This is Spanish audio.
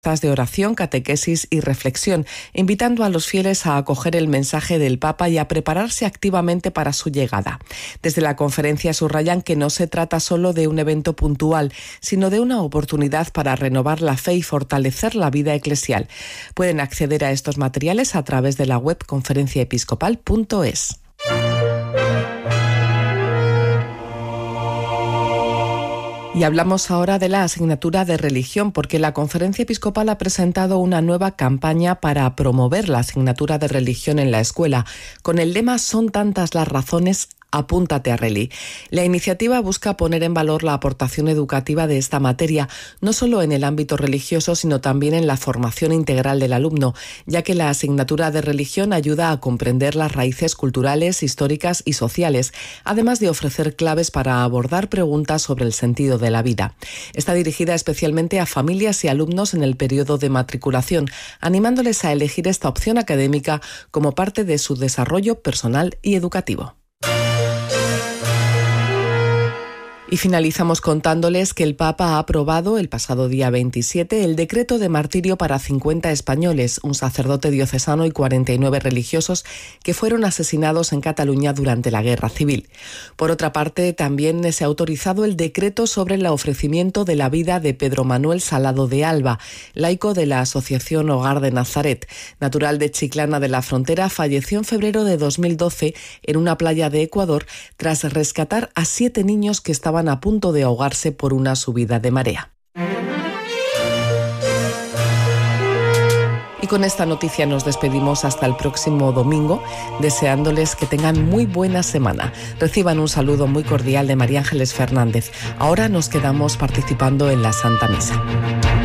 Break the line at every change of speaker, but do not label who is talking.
de oración, catequesis y reflexión, invitando a los fieles a acoger el mensaje del Papa y a prepararse activamente para su llegada. Desde la conferencia subrayan que no se trata solo de un evento puntual, sino de una oportunidad para renovar la fe y fortalecer la vida eclesial. Pueden acceder a estos materiales a través de la web conferenciaepiscopal.es. Y hablamos ahora de la asignatura de religión, porque la Conferencia Episcopal ha presentado una nueva campaña para promover la asignatura de religión en la escuela, con el lema "Son tantas las razones, apúntate a Reli". La iniciativa busca poner en valor la aportación educativa de esta materia, no solo en el ámbito religioso, sino también en la formación integral del alumno, ya que la asignatura de religión ayuda a comprender las raíces culturales, históricas y sociales, además de ofrecer claves para abordar preguntas sobre el sentido de la vida. Está dirigida especialmente a familias y alumnos en el periodo de matriculación, animándoles a elegir esta opción académica como parte de su desarrollo personal y educativo. Y finalizamos contándoles que el Papa ha aprobado el pasado día 27 el decreto de martirio para 50 españoles, un sacerdote diocesano y 49 religiosos que fueron asesinados en Cataluña durante la Guerra Civil. Por otra parte, también se ha autorizado el decreto sobre el ofrecimiento de la vida de Pedro Manuel Salado de Alba, laico de la Asociación Hogar de Nazaret. Natural de Chiclana de la Frontera, falleció en febrero de 2012 en una playa de Ecuador tras rescatar a 7 niños que estaban a punto de ahogarse por una subida de marea. Y con esta noticia nos despedimos hasta el próximo domingo, deseándoles que tengan muy buena semana. Reciban un saludo muy cordial de María Ángeles Fernández. Ahora nos quedamos participando en la Santa Misa.